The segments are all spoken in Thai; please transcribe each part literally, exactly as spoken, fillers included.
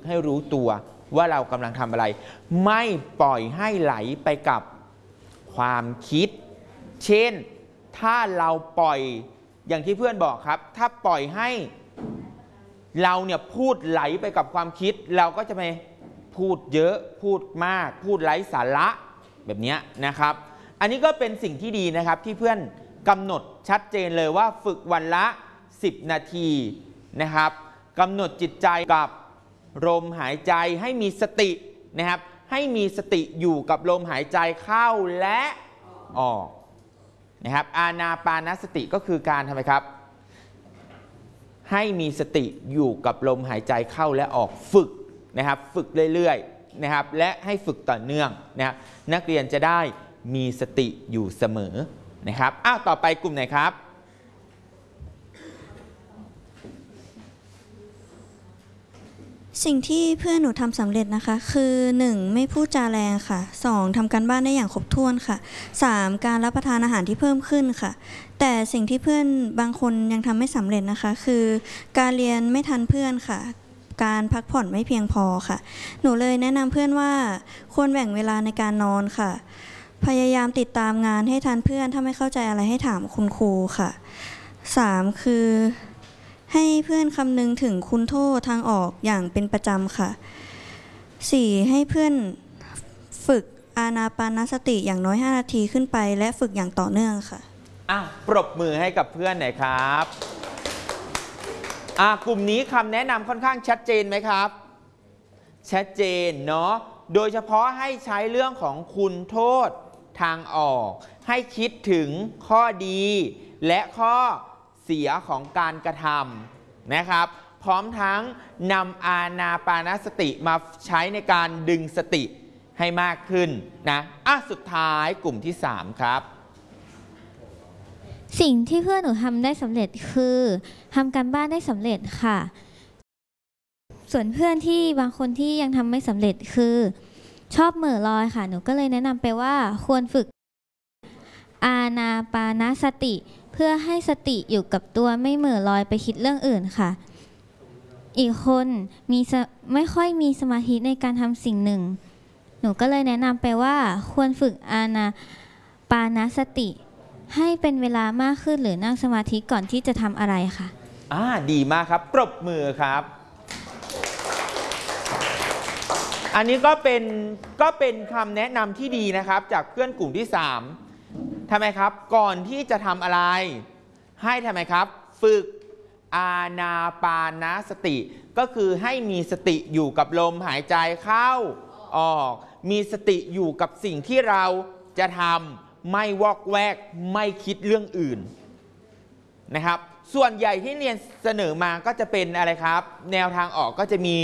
ให้รู้ตัวว่าเรากำลังทำอะไรไม่ปล่อยให้ไหลไปกับความคิดเช่นถ้าเราปล่อยอย่างที่เพื่อนบอกครับถ้าปล่อยให้เราเนี่ยพูดไหลไปกับความคิดเราก็จะไปพูดเยอะพูดมากพูดไร้สาระแบบนี้นะครับอันนี้ก็เป็นสิ่งที่ดีนะครับที่เพื่อนกำหนดชัดเจนเลยว่าฝึกวันละสิบนาทีนะครับกำหนดจิตใจกับลมหายใจให้มีสตินะครับให้มีสติอยู่กับลมหายใจเข้าและออกนะครับอานาปานสติก็คือการทำไมครับให้มีสติอยู่กับลมหายใจเข้าและออกฝึกนะครับฝึกเรื่อยๆนะครับและให้ฝึกต่อเนื่องนะครับนักเรียนจะได้มีสติอยู่เสมอนะครับอ้าวต่อไปกลุ่มไหนครับสิ่งที่เพื่อนหนูทำสำเร็จนะคะคือหนึ่งไม่พูดจาแรงค่ะสองทำการบ้านได้อย่างครบถ้วนค่ะสามการรับประทานอาหารที่เพิ่มขึ้นค่ะแต่สิ่งที่เพื่อนบางคนยังทำไม่สำเร็จนะคะคือการเรียนไม่ทันเพื่อนค่ะการพักผ่อนไม่เพียงพอค่ะหนูเลยแนะนำเพื่อนว่าควรแบ่งเวลาในการนอนค่ะพยายามติดตามงานให้ทันเพื่อนถ้าไม่เข้าใจอะไรให้ถามคุณครูค่ะสามคือให้เพื่อนคำนึงถึงคุณโทษทางออกอย่างเป็นประจำค่ะสี่ให้เพื่อนฝึกอานาปานสติอย่างน้อยห้านาทีขึ้นไปและฝึกอย่างต่อเนื่องค่ะอ่ะปรบมือให้กับเพื่อนหน่อยครับอ่ะกลุ่มนี้คำแนะนำค่อนข้างชัดเจนไหมครับชัดเจนเนาะโดยเฉพาะให้ใช้เรื่องของคุณโทษทางออกให้คิดถึงข้อดีและข้อเสียของการกระทำนะครับพร้อมทั้งนำอานาปานสติมาใช้ในการดึงสติให้มากขึ้นนะอ่ะสุดท้ายกลุ่มที่สามครับสิ่งที่เพื่อนหนูทำได้สำเร็จคือทำการบ้านได้สำเร็จค่ะส่วนเพื่อนที่บางคนที่ยังทำไม่สำเร็จคือชอบเหม่อลอยค่ะหนูก็เลยแนะนำไปว่าควรฝึกอานาปานสติเพื่อให้สติอยู่กับตัวไม่เหม่อลอยไปคิดเรื่องอื่นค่ะอีกคนมีไม่ค่อยมีสมาธิในการทำสิ่งหนึ่งหนูก็เลยแนะนำไปว่าควรฝึกอานาปานสติให้เป็นเวลามากขึ้นหรือนั่งสมาธิก่อนที่จะทำอะไรค่ะอ่าดีมากครับปรบมือครับอันนี้ก็เป็นก็เป็นคำแนะนำที่ดีนะครับจากเพื่อนกลุ่มที่สามทำไมครับก่อนที่จะทำอะไรให้ทำไมครับฝึกอานาปานสติก็คือให้มีสติอยู่กับลมหายใจเข้าออกมีสติอยู่กับสิ่งที่เราจะทำไม่วอกแวกไม่คิดเรื่องอื่นนะครับส่วนใหญ่ที่เรียนเสนอมาก็จะเป็นอะไรครับแนวทางออกก็จะมี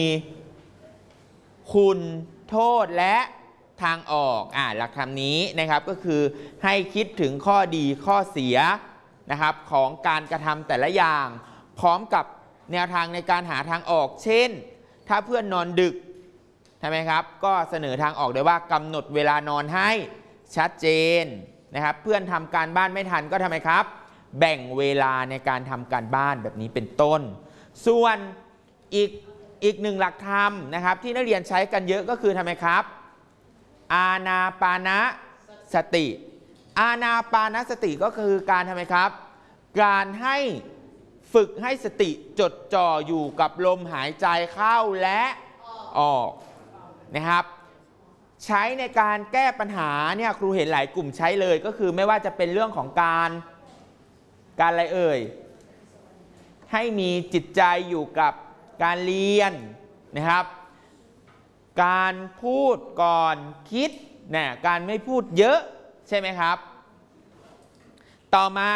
คุณโทษและทางออกอ่าหลักคำนี้นะครับก็คือให้คิดถึงข้อดีข้อเสียนะครับของการกระทำแต่ละอย่างพร้อมกับแนวทางในการหาทางออกเช่นถ้าเพื่อนนอนดึกใช่ไหมครับก็เสนอทางออกได้ว่ากำหนดเวลานอนให้ชัดเจนนะครับเพื่อนทำการบ้านไม่ทันก็ทำไมครับแบ่งเวลาในการทำการบ้านแบบนี้เป็นต้นส่วนอีกอีกหนึ่งหลักธรรมนะครับที่นักเรียนใช้กันเยอะก็คือทำไมครับอานาปานสติอานาปานสติก็คือการทำไมครับการให้ฝึกให้สติจดจ่ออยู่กับลมหายใจเข้าและออกนะครับใช้ในการแก้ปัญหาเนี่ยครูเห็นหลายกลุ่มใช้เลยก็คือไม่ว่าจะเป็นเรื่องของการการอะไรเอ่ยให้มีจิตใจอยู่กับการเรียนนะครับการพูดก่อนคิดเนี่ยการไม่พูดเยอะใช่ไหมครับต่อมา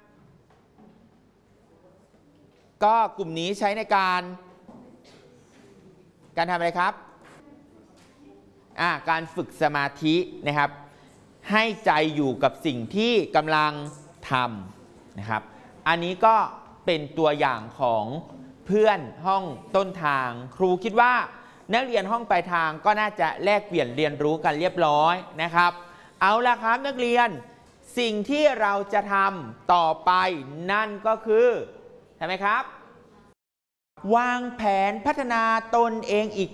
ก็กลุ่มนี้ใช้ในการการทำอะไรครับอ่าการฝึกสมาธินะครับให้ใจอยู่กับสิ่งที่กำลังทำนะครับอันนี้ก็เป็นตัวอย่างของเพื่อนห้องต้นทางครูคิดว่านักเรียนห้องปลายทางก็น่าจะแลกเปลี่ยนเรียนรู้กันเรียบร้อยนะครับเอาละครับนักเรียนสิ่งที่เราจะทำต่อไปนั่นก็คือใช่ไหมครับวางแผนพัฒนาตนเองอีก